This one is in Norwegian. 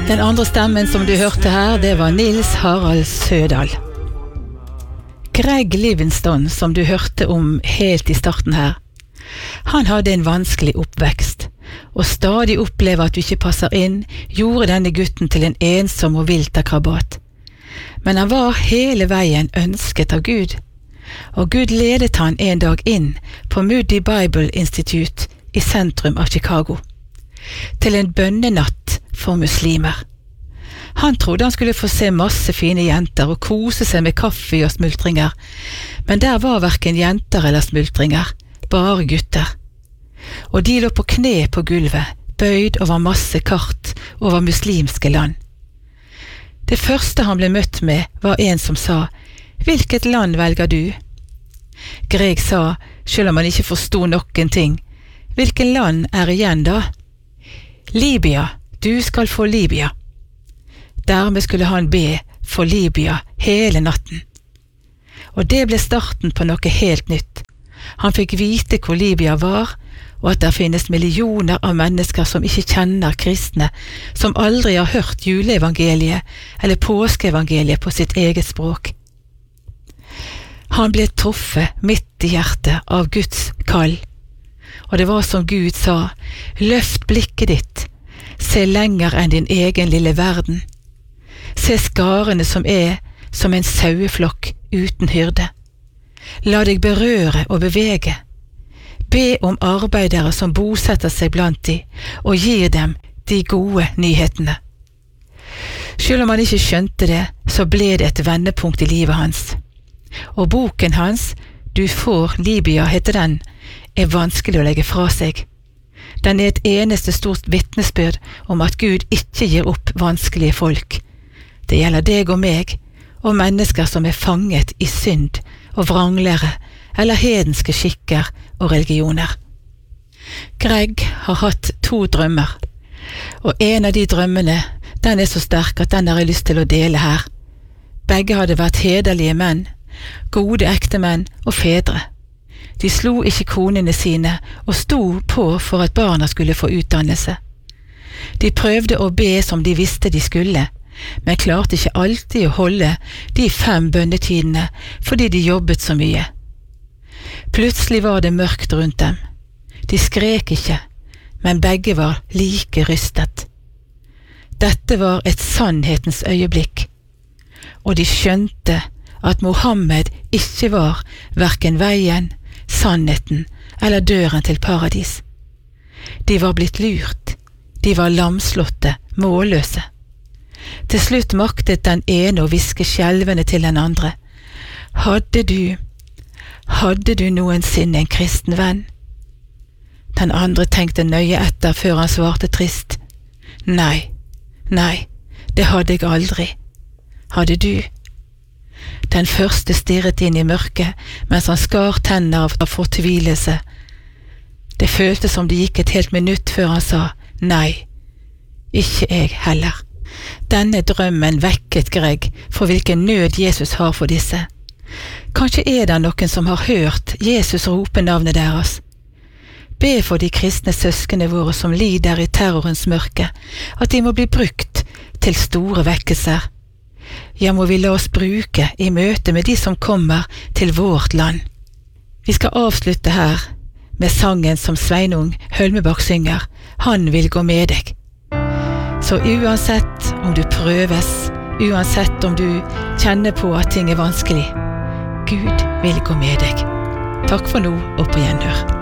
Den andre stemmen som du hørte her, det var Nils Harald Sødal. Greg Livingston, som du hørte om helt i starten her, han hadde en vanskelig oppvekst, og stadig oppleve at du ikke passer inn, gjorde denne gutten til en ensom og viltakrabat. Men han var hele veien ønsket av Gud, og Gud ledet han en dag inn på Moody Bible Institute i sentrum av Chicago, til en bønnenatt for muslimer. Han trodde han skulle få se masse fine jenter og kose seg med kaffe og smultringer, men der var hverken jenter eller smultringer, bare gutter. Og de lå på kne på gulvet, bøyd over masse kart over muslimske land. Det første han ble møtt med var en som sa, «Hvilket land velger du?» Greg sa, selv om han ikke forstod noen ting, «Hvilken land er igjen da?» «Libya, du skal få Libya». Dermed skulle han be for Libya hele natten. Og det ble starten på noe helt nytt. Han fikk vite hvor Libya var, og at det finnes millioner av mennesker som ikke kjenner kristne, som aldri har hørt juleevangeliet eller påskeevangeliet på sitt eget språk. Han ble truffet midt i hjertet av Guds kall, og det var som Gud sa, «Løft blikket ditt, se lenger enn din egen lille verden. Se skarene som er som en saueflokk uten hyrde. La deg berøre og bevege. Be om arbeidere som bosetter seg blant de, og gir dem de gode nyhetene». Selv om han ikke skjønte det, så ble det et vendepunkt i livet hans. Og boken hans, «Du får Libya» heter den, er vanskelig å legge fra seg. Den er et eneste stort vitnesbyrd om at Gud ikke gir opp vanskelige folk. Det gjelder deg og meg, og mennesker som er fanget i synd og vranglære, eller hedenske skikker og religioner. Greg har hatt 2 drømmer, og en av de drømmene, den er så sterk at den har jeg lyst til å dele her. Begge hadde vært hederlige menn, gode ektemenn og fedre. De slo ikke konene sine og sto på for at barna skulle få utdannelse. De prøvde å be som de visste de skulle, men klarte ikke alltid å holde de 5 bønnetidene fordi de jobbet så mye. Plutselig var det mørkt rundt dem. De skrek ikke, men begge var like rystet. Dette var et sannhetens øyeblikk, og de skjønte at Mohammed ikke var hverken veien, sannheten eller døren til paradis. De var blitt lurt, de var lamslåtte, målløse. Til slutt maktet den ene å hviske skjelvende til den andre. Hadde du noensinne en kristen venn? Den andre tenkte nøye etter før han svarte trist. Nei, det hadde jeg aldri. Hadde du? Den første stirret inn i mørket, mens han skar tenner av fortvilelse. Det føltes som det gikk et helt minutt før han sa, nei, ikke jeg heller. Denne drømmen vekket Greg for hvilken nød Jesus har for disse. Kanskje er det noen som har hørt Jesus rope navnet deres. Be for de kristne søskene våre som lider i terrorens mørke, at de må bli brukt til store vekkelser. Ja, må vi la oss bruke i møte med de som kommer til vårt land. Vi skal avslutte her med sangen som Sveinung Hølmebakk synger, «Han vil gå med deg». Så uansett om du prøves, uansett om du kjenner på at ting er vanskelig, Gud vil gå med deg. Takk for nå, og på gjenhør.